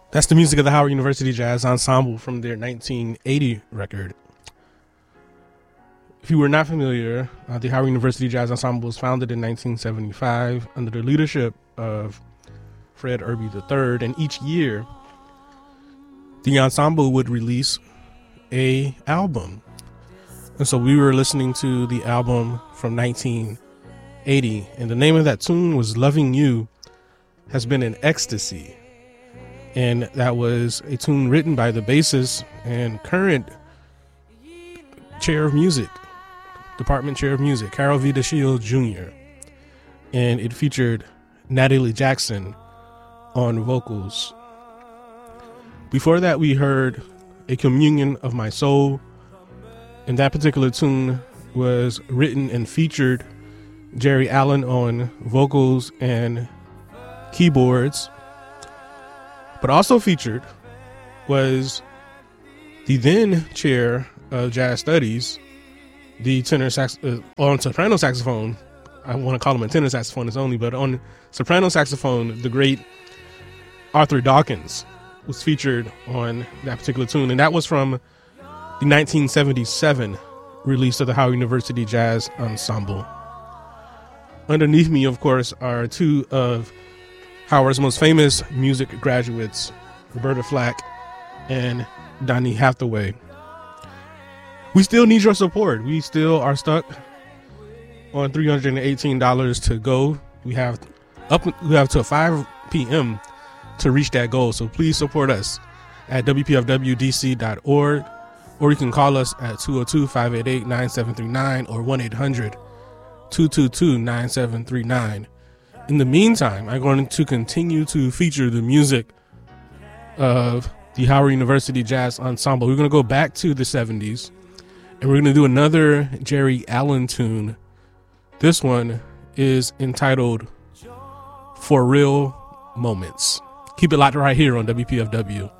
That's the music of the Howard University Jazz Ensemble from their 1980 record. If you were not familiar, the Howard University Jazz Ensemble was founded in 1975 under the leadership of Fred Irby III, and each year the ensemble would release a album. And so we were listening to the album from 1980, and the name of that tune was Loving You Has Been an Ecstasy. And that was a tune written by the bassist and current chair of music, department chair of music, Carol V. DeShield Jr. And it featured Natalie Jackson on vocals. Before that, we heard A Communion of My Soul. And that particular tune was written and featured Jerry Allen on vocals and keyboards. But also featured was the then chair of jazz studies, the on soprano saxophone. I want to call him a tenor saxophonist only, but on soprano saxophone, the great Arthur Dawkins was featured on that particular tune. And that was from the 1977 release of the Howard University Jazz Ensemble. Underneath me, of course, are two of Howard's most famous music graduates, Roberta Flack and Donny Hathaway. We still need your support. We still are stuck on $318 to go. We have till 5 p.m. to reach that goal. So please support us at WPFWDC.org, or you can call us at 202-588-9739 or 1-800-222-9739. In the meantime, I'm going to continue to feature the music of the Howard University Jazz Ensemble. We're going to go back to the 70s, and we're going to do another Jerry Allen tune. This one is entitled For Real Moments. Keep it locked right here on WPFW.